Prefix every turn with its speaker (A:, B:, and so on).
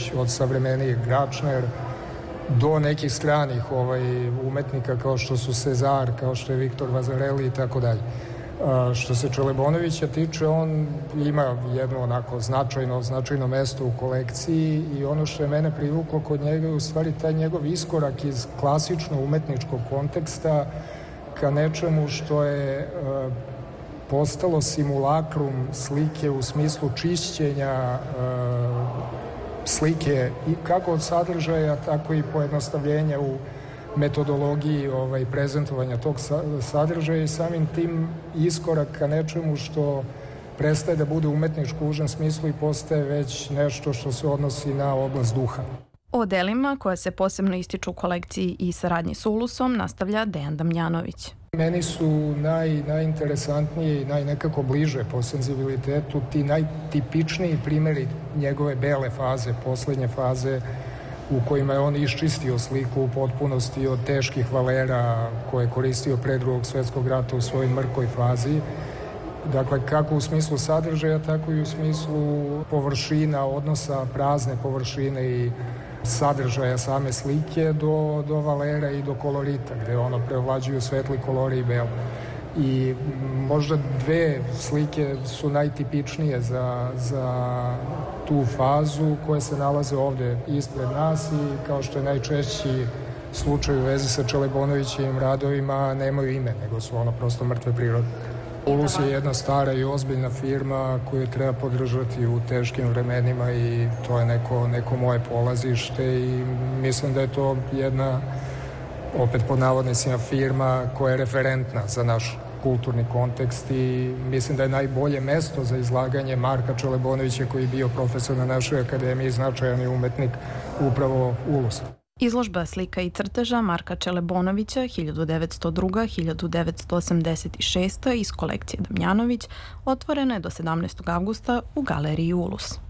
A: već od savremenijeg Gračner do nekih stranih umetnika kao što su Cezar, kao što je Viktor Vazareli i tako dalje. Što se Čelebonovića tiče, on ima jedno onako značajno mesto u kolekciji i ono što je mene privuklo kod njega je u stvari taj njegov iskorak iz klasično umetničkog konteksta ka nečemu što je postalo simulakrum slike u smislu čišćenja slike i kako od sadržaja, tako i pojednostavljenja u metodologiji prezentovanja tog sadržaja i samim tim iskorak ka nečemu što prestaje da bude umetničko u užem smislu i postaje već nešto što se odnosi na oblast duha.
B: O delima koja se posebno ističu u kolekciji i saradnji s Ulusom nastavlja Dejan Damjanović.
A: Meni su najinteresantnije i najnekako bliže po senzibilitetu ti najtipičniji primjeri njegove bele faze, poslednje faze u kojima je on iščistio sliku u potpunosti od teških valera koje je koristio pre Drugog svjetskog rata u svojoj mrkoj fazi. Dakle, kako u smislu sadržaja, tako i u smislu površina, odnosa prazne površine i sadržaja same slike do valera i do kolorita, gde ono prevlađuju svetli kolori i belo. I možda dve slike su najtipičnije za tu fazu koje se nalaze ovde ispred nas i kao što je najčešći slučaj u vezi sa Čelebonovićevim radovima nemaju ime, nego su ono prosto mrtve prirode. Ulus je jedna stara i ozbiljna firma koju treba podržati u teškim vremenima i to je neko moje polazište i mislim da je to jedna, opet pod navodnicima, firma koja je referentna za naš kulturni kontekst i mislim da je najbolje mesto za izlaganje Marka Čelebonovića koji je bio profesor na našoj akademiji i značajan umetnik upravo Ulus.
B: Izložba slika i crteža Marka Čelebonovića 1902-1986 iz kolekcije Damjanović otvorena je do 17. avgusta u galeriji Ulus.